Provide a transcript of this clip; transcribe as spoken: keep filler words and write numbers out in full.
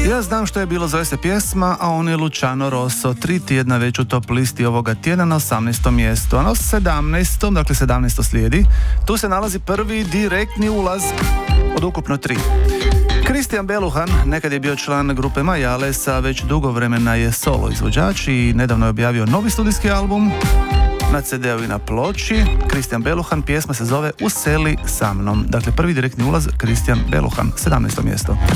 Ja znam što je bilo, zove se pjesma, a on je Luciano Rosso, tri tjedna već u top listi ovoga tjedna na osamnaestom mjestu, a na sedamnaestom, dakle sedamnaesto slijedi, tu se nalazi prvi direktni ulaz od ukupno tri. Christian Beluhan nekad je bio član grupe Majales, a već dugo vremena je solo izvođač i nedavno je objavio novi studijski album na ce de u i na ploči. Christian Beluhan, pjesma se zove Useli sa mnom. Dakle, prvi direktni ulaz Christian Beluhan, sedamnaesto mjesto.